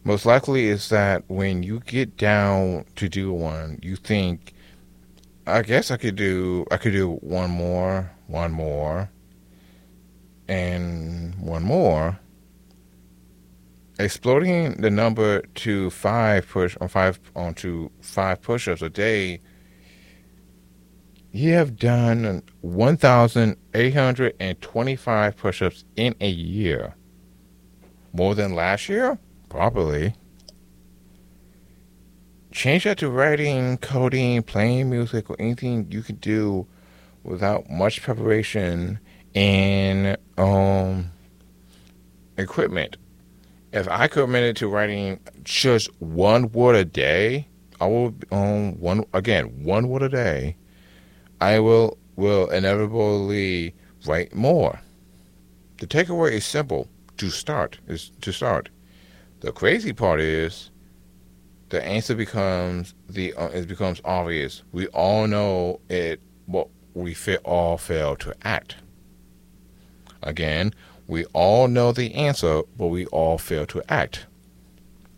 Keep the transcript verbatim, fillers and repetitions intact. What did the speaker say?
Most likely is that when you get down to do one, you think, I guess I could do I could do one more, one more, and one more. Exploding the number to five push on five onto five push-ups a day, you have done one thousand eight hundred twenty-five push-ups in a year. More than last year? Probably. Change that to writing, coding, playing music, or anything you can do without much preparation and um, equipment. If I committed to writing just one word a day, I will um one again one word a day. I will will inevitably write more. The takeaway is simple. To start is to start. The crazy part is the answer becomes the uh, it becomes obvious. We all know it, but we fa- all fail to act. Again, we all know the answer, but we all fail to act.